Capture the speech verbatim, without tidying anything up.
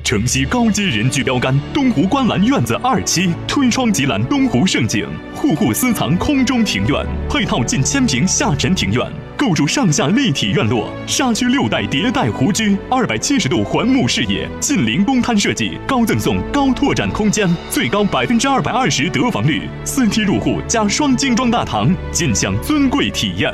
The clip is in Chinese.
城西高阶人居标杆，东湖观澜院子二期，推窗即览东湖胜景，户户私藏空中庭院，配套近千平下沉庭院，构筑上下立体院落，沙区六代迭代湖居，二百七十度环幕视野，近邻公摊设计，高赠送高拓展空间，最高百分之二百二十得房率，四梯入户加双精装大堂，尽享尊贵体验。